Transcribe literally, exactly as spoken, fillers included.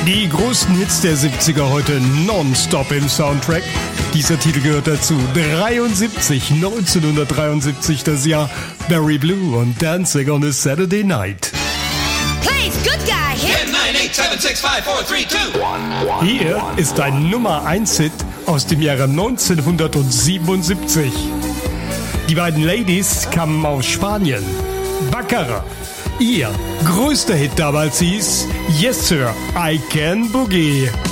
Die größten Hits der siebziger heute nonstop im Soundtrack. Dieser Titel gehört dazu. dreiundsiebzig, neunzehnhundertdreiundsiebzig das Jahr. Barry Blue und Dancing on a Saturday Night. Please, good guy, hit nine eight seven six five four three two. Hier ist ein Nummer eins Hit aus dem Jahre neunzehnhundertsiebenundsiebzig. Die beiden Ladies kamen aus Spanien. Baccara. Ihr größter Hit damals hieß Yes Sir, I Can Boogie.